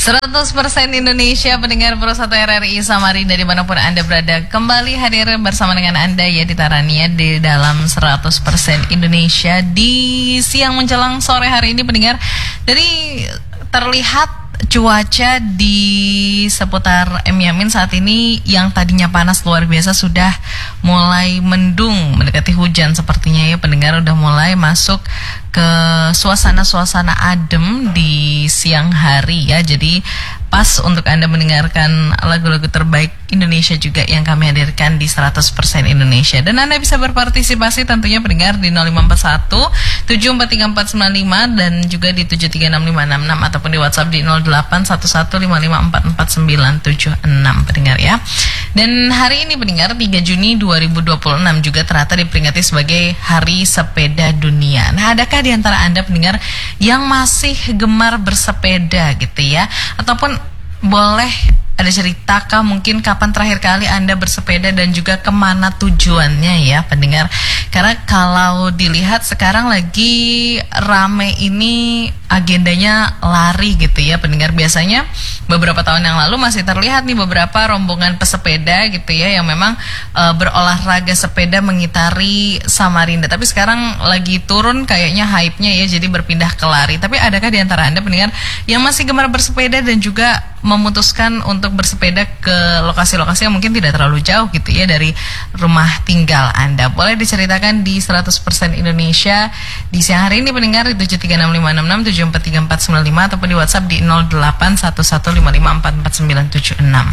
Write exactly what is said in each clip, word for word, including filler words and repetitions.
seratus persen Indonesia, pendengar Pro satu R R I Samarinda dimanapun Anda berada, kembali hadir bersama dengan Anda ya di Tarania di dalam seratus persen Indonesia di siang menjelang sore hari ini, pendengar. Dari terlihat cuaca di seputar M Yamin saat ini yang tadinya panas luar biasa sudah mulai mendung, mendekati hujan sepertinya ya, pendengar. Udah mulai masuk ke suasana-suasana adem di siang hari ya. Jadi pas untuk Anda mendengarkan lagu-lagu terbaik Indonesia juga yang kami hadirkan di seratus persen Indonesia. Dan Anda bisa berpartisipasi tentunya pendengar di nol lima empat satu tujuh empat tiga empat sembilan lima dan juga di tujuh tiga enam lima enam enam ataupun di WhatsApp di nol delapan satu satu lima lima empat empat sembilan tujuh enam pendengar ya. Dan hari ini pendengar tiga Juni dua ribu dua puluh enam juga ternyata diperingati sebagai Hari Sepeda Dunia. Nah, adakah di antara Anda pendengar yang masih gemar bersepeda gitu ya? Ataupun boleh ada cerita kah mungkin kapan terakhir kali Anda bersepeda dan juga kemana tujuannya ya pendengar? Karena kalau dilihat sekarang lagi rame ini agendanya lari gitu ya pendengar. Biasanya beberapa tahun yang lalu masih terlihat nih beberapa rombongan pesepeda gitu ya yang memang e, berolahraga sepeda mengitari Samarinda. Tapi sekarang lagi turun kayaknya hype-nya ya, jadi berpindah ke lari. Tapi adakah di antara Anda pendengar yang masih gemar bersepeda dan juga memutuskan untuk bersepeda ke lokasi-lokasi yang mungkin tidak terlalu jauh gitu ya dari rumah tinggal Anda? Boleh diceritakan di seratus persen Indonesia di siang hari ini pendengar di tujuh tiga enam lima enam enam tujuh empat tiga empat sembilan lima ataupun di WhatsApp di nol delapan satu satu lima lima empat empat sembilan tujuh enam.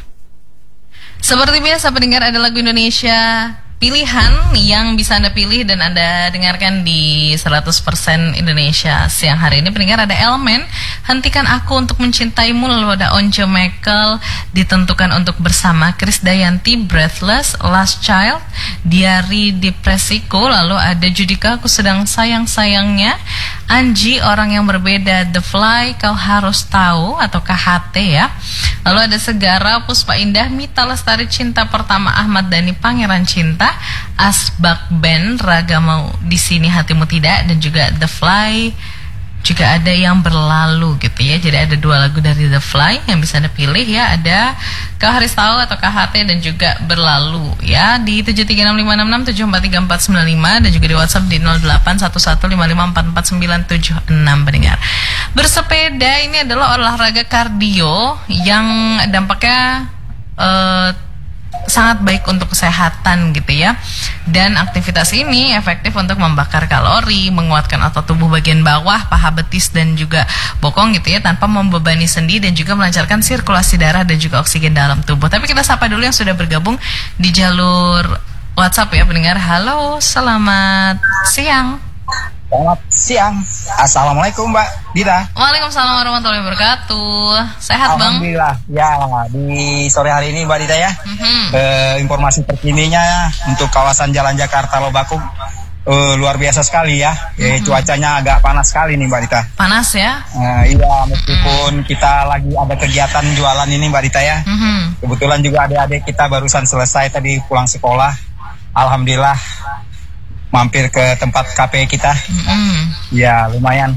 Seperti biasa pendengar, ada lagu Indonesia pilihan yang bisa Anda pilih dan Anda dengarkan di seratus persen Indonesia siang hari ini pendengar. Ada Elemen, Hentikan Aku Untuk Mencintaimu, lalu ada Once Michael, Ditentukan Untuk Bersama, Chris Dayanti, Breathless, Last Child, Diari Depresiku, lalu ada Judika, Aku Sedang Sayang-Sayangnya, Anji, Orang Yang Berbeda, The Fly, Kau Harus Tahu atau K H T ya. Lalu ada Segara, Puspa Indah, Mita Lestari, Cinta Pertama, Ahmad Dhani, Pangeran Cinta, Asbak Band, Raga Mau Di Sini Hatimu Tidak, dan juga The Fly. Juga ada Yang Berlalu gitu ya. Jadi ada dua lagu dari The Fly yang bisa Anda pilih ya. Ada Kau Harus Tahu atau K H T dan juga Berlalu ya. Di tujuh tiga enam lima enam enam tujuh empat tiga empat sembilan lima dan juga di WhatsApp di nol delapan satu satu lima lima empat empat sembilan tujuh enam pendengar. Bersepeda ini adalah olahraga kardio yang dampaknya uh, sangat baik untuk kesehatan gitu ya. Dan aktivitas ini efektif untuk membakar kalori, menguatkan otot tubuh bagian bawah, paha, betis dan juga bokong gitu ya, tanpa membebani sendi dan juga melancarkan sirkulasi darah dan juga oksigen dalam tubuh. Tapi kita sapa dulu yang sudah bergabung di jalur WhatsApp ya pendengar. Halo, selamat siang. Selamat siang. Assalamualaikum Mbak Dita. Waalaikumsalam warahmatullahi wabarakatuh. Sehat Bang? Alhamdulillah. Ya, di sore hari ini Mbak Dita ya, mm-hmm. eh, informasi terkininya untuk kawasan Jalan Jakarta Lobakung eh, luar biasa sekali ya. Mm-hmm. eh, Cuacanya agak panas sekali nih Mbak Dita. Panas ya? Nah, iya, meskipun mm-hmm. kita lagi ada kegiatan jualan ini Mbak Dita ya. Mm-hmm. Kebetulan juga adik-adik kita barusan selesai tadi pulang sekolah. Alhamdulillah mampir ke tempat K P kita, mm-hmm. ya lumayan.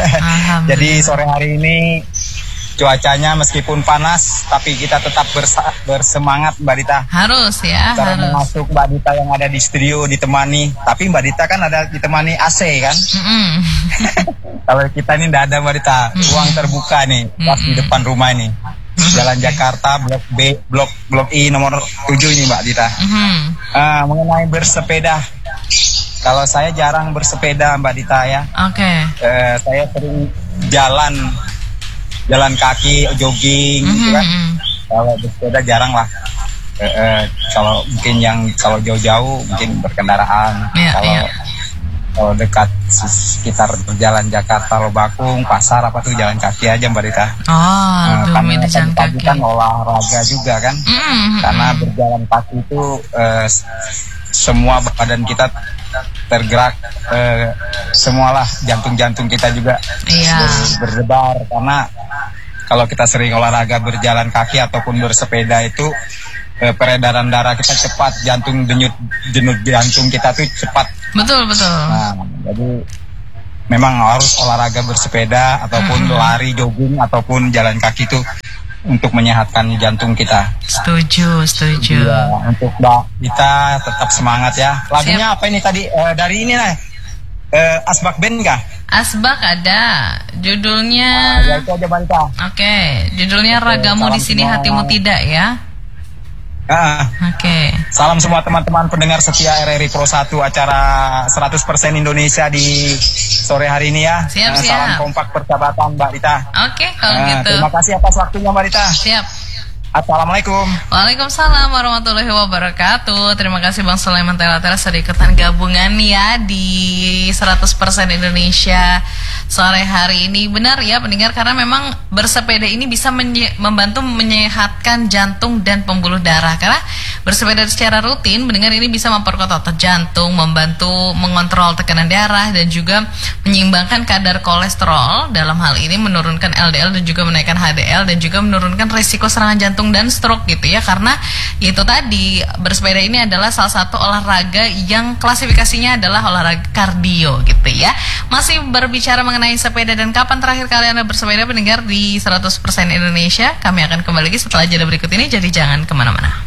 Jadi sore hari ini cuacanya meskipun panas, tapi kita tetap bersa- bersemangat Mbak Dita. Harus ya. Karena harus. masuk Mbak Dita yang ada di studio ditemani, tapi Mbak Dita kan ada ditemani A C kan. Mm-hmm. Kalau kita ini tidak ada Mbak Dita, mm-hmm. ruang terbuka nih, pas mm-hmm. di depan rumah ini. Jalan Jakarta, Blok B, Blok Blok I nomor tujuh ini Mbak Dita. Mm-hmm. Uh, mengenai bersepeda. Kalau saya jarang bersepeda Mbak Dita ya. Oke. Okay. Eh, saya sering jalan, jalan kaki, jogging, mm-hmm. gitu kan. Kalau bersepeda jarang lah. Eh, eh, kalau mungkin yang kalau jauh-jauh mungkin berkendaraan. Yeah, kalau yeah. kalau dekat sekitar Jalan Jakarta Lobakung, pasar apa tuh jalan kaki aja Mbak Dita. Oh, nah, karena pagi-pagi kan olahraga juga kan. Mm-hmm. Karena berjalan kaki itu eh, semua badan kita tergerak, eh, semualah jantung-jantung kita juga iya. ber, berdebar karena kalau kita sering olahraga berjalan kaki ataupun bersepeda itu eh, peredaran darah kita cepat, jantung denyut denyut jantung kita tuh cepat. Betul betul. Nah, jadi memang harus olahraga bersepeda ataupun hmm. lari, jogging ataupun jalan kaki itu untuk menyehatkan jantung kita. Setuju, setuju. Ya, untuk Mbak Dita tetap semangat ya. Lagunya Siap. Apa ini tadi? Uh, dari ini lah. Uh, Asbak Band kah? Asbak ada. Judulnya. Ah, ya itu aja Mbak Dita. Oke, okay. Judulnya Oke, Ragamu di Sini semua. Hatimu Tidak ya. Ah. Oke. Okay. Salam semua teman-teman pendengar setia R R I Pro satu acara seratus persen Indonesia di sore hari ini ya. Siap, uh, siap. Salam kompak persahabatan Mbak Dita. Oke, okay, kalau uh, gitu. Terima kasih atas waktunya Mbak Dita. Siap. Assalamualaikum. Waalaikumsalam warahmatullahi wabarakatuh. Terima kasih Bang Sulaiman Tela-Tela sudah ikutan gabungan ya di seratus persen Indonesia sore hari ini. Benar ya pendengar, karena memang bersepeda ini bisa menye- membantu menyehatkan jantung dan pembuluh darah. Karena bersepeda secara rutin, pendengar ini bisa memperkuat otot jantung, membantu mengontrol tekanan darah dan juga menyeimbangkan kadar kolesterol. Dalam hal ini menurunkan L D L dan juga menaikkan H D L dan juga menurunkan risiko serangan jantung dan stroke gitu ya, karena itu tadi bersepeda ini adalah salah satu olahraga yang klasifikasinya adalah olahraga kardio gitu ya. Masih berbicara mengenai sepeda dan kapan terakhir kali Anda bersepeda pendengar di seratus persen Indonesia, kami akan kembali lagi setelah jeda berikut ini, jadi jangan kemana-mana.